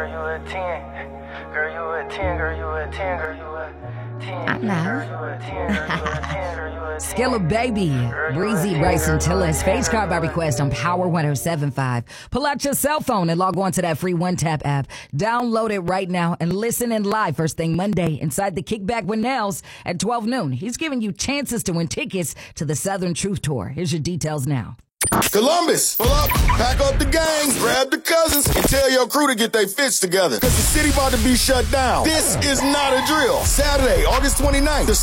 you a 10. Girl, you a 10. Girl, you a 10. Girl, you a 10. I know. Girl, you a 10. Girl, you a 10. Girl, you a 10. Skilla Baby, Breezy, Bryson Tillis, Face Card by request on Power 107.5. Pull out your cell phone and log on to that free One Tap app. Download it right now and listen in live first thing Monday inside the Kickback with Nels at 12 noon. He's giving you chances to win tickets to the Southern Truth Tour. Here's your details now. Columbus, pull up, pack up the gang, grab the cousins, and tell your crew to get their fits together. Cause the city about to be shut down. This is not a drill. Saturday, August 29th.